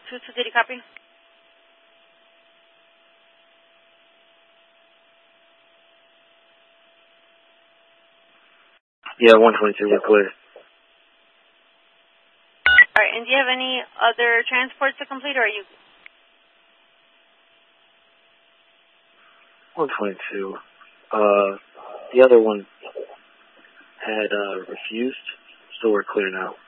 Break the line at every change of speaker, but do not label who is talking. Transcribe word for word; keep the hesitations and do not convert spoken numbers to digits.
two two, did you copy?
Yeah, one twenty-two, we're clear.
All right, and do you have any other transports to complete, or are you?
one twenty-two. Uh, the other one had uh, refused, so we're clear now.